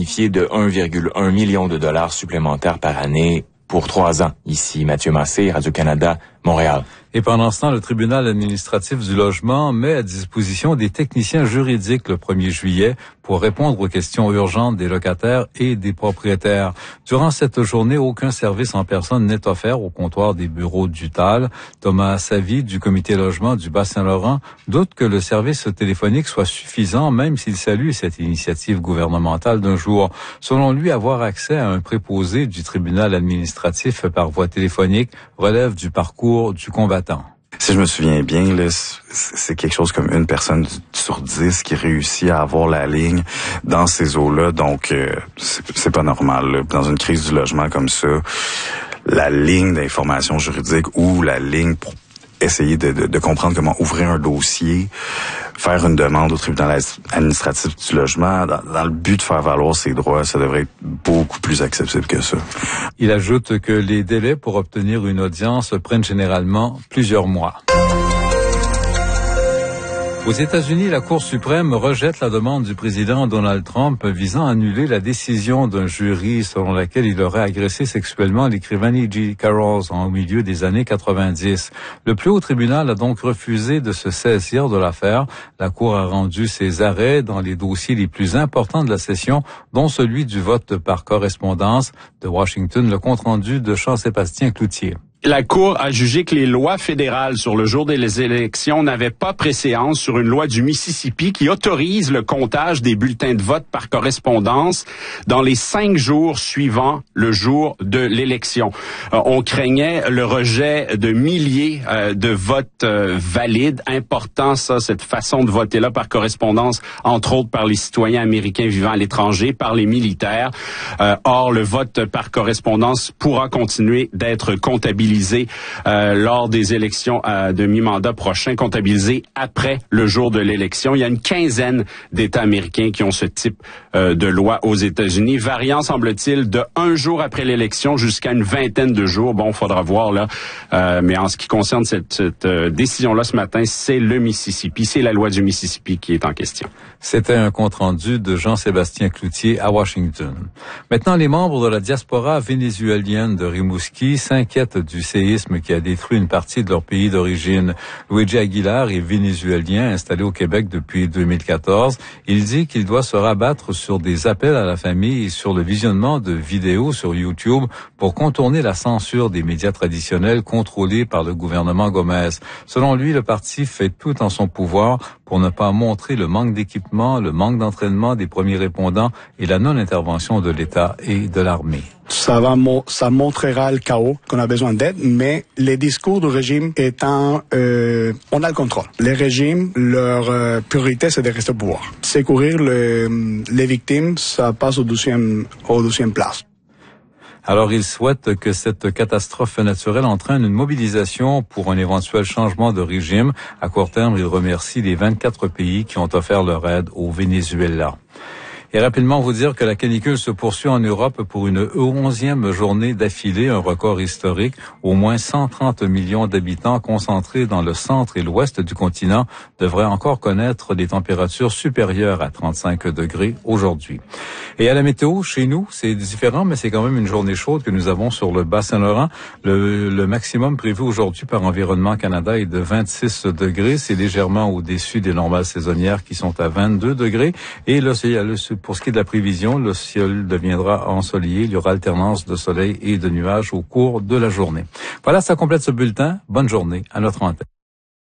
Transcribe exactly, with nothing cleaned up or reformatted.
bonifié de un virgule un million de dollars supplémentaires par année pour trois ans. Ici, Mathieu Massé, Radio-Canada, Montréal. Et pendant ce temps, le tribunal administratif du logement met à disposition des techniciens juridiques le premier juillet pour répondre aux questions urgentes des locataires et des propriétaires. Durant cette journée, aucun service en personne n'est offert au comptoir des bureaux du T A L. Thomas Savy, du comité logement du Bas-Saint-Laurent, doute que le service téléphonique soit suffisant, même s'il salue cette initiative gouvernementale d'un jour. Selon lui, avoir accès à un préposé du tribunal administratif par voie téléphonique relève du parcours du combattant. Si je me souviens bien, là, c'est quelque chose comme une personne sur dix qui réussit à avoir la ligne dans ces eaux-là. Donc, euh, c'est pas normal. Là. Dans une crise du logement comme ça, la ligne d'information juridique ou la ligne pour essayer de, de, de comprendre comment ouvrir un dossier, faire une demande au tribunal administratif du logement, dans, dans le but de faire valoir ses droits, ça devrait être beaucoup plus accessible que ça. Il ajoute que les délais pour obtenir une audience prennent généralement plusieurs mois. Aux États-Unis, la Cour suprême rejette la demande du président Donald Trump visant à annuler la décision d'un jury selon laquelle il aurait agressé sexuellement l'écrivain E G Carroll au milieu des années quatre-vingt-dix. Le plus haut tribunal a donc refusé de se saisir de l'affaire. La Cour a rendu ses arrêts dans les dossiers les plus importants de la session, dont celui du vote par correspondance. De Washington, le compte-rendu de Jean-Sébastien Cloutier. La Cour a jugé que les lois fédérales sur le jour des élections n'avaient pas préséance sur une loi du Mississippi qui autorise le comptage des bulletins de vote par correspondance dans les cinq jours suivant le jour de l'élection. Euh, on craignait le rejet de milliers euh, de votes euh, valides. Important, ça, cette façon de voter-là par correspondance, entre autres par les citoyens américains vivant à l'étranger, par les militaires. Euh, or, le vote par correspondance pourra continuer d'être comptabilisé Euh, lors des élections euh, de mi-mandat prochain, comptabilisées après le jour de l'élection. Il y a une quinzaine d'États américains qui ont ce type euh, de loi aux États-Unis, variant, semble-t-il, de un jour après l'élection jusqu'à une vingtaine de jours. Bon, il faudra voir, là. Euh, mais en ce qui concerne cette, cette euh, décision-là ce matin, c'est le Mississippi, c'est la loi du Mississippi qui est en question. C'était un compte-rendu de Jean-Sébastien Cloutier à Washington. Maintenant, les membres de la diaspora vénézuélienne de Rimouski s'inquiètent du séisme qui a détruit une partie de leur pays d'origine. Luigi Aguilar est vénézuélien installé au Québec depuis deux mille quatorze. Il dit qu'il doit se rabattre sur des appels à la famille et sur le visionnement de vidéos sur YouTube pour contourner la censure des médias traditionnels contrôlés par le gouvernement Gomez. Selon lui, le parti fait tout en son pouvoir pour ne pas montrer le manque d'équipement, le manque d'entraînement des premiers répondants et la non-intervention de l'État et de l'armée. Ça va, ça montrera le chaos qu'on a besoin d'aide, mais les discours du régime étant, euh, on a le contrôle. Les régimes, leur euh, priorité, c'est de rester au pouvoir. Secourir le, les victimes, ça passe au douzième, au douzième place. Alors, il souhaite que cette catastrophe naturelle entraîne une mobilisation pour un éventuel changement de régime. À court terme, il remercie les vingt-quatre pays qui ont offert leur aide au Venezuela. Et rapidement vous dire que la canicule se poursuit en Europe pour une onzième journée d'affilée, un record historique. Au moins cent trente millions d'habitants concentrés dans le centre et l'ouest du continent devraient encore connaître des températures supérieures à trente-cinq degrés aujourd'hui. Et à la météo, chez nous, c'est différent, mais c'est quand même une journée chaude que nous avons sur le Bas-Saint-Laurent. Le, le maximum prévu aujourd'hui par Environnement Canada est de vingt-six degrés. C'est légèrement au-dessus des normales saisonnières qui sont à vingt-deux degrés. Et là, c'est le pour ce qui est de la prévision, le ciel deviendra ensoleillé. Il y aura alternance de soleil et de nuages au cours de la journée. Voilà, ça complète ce bulletin. Bonne journée à notre antenne.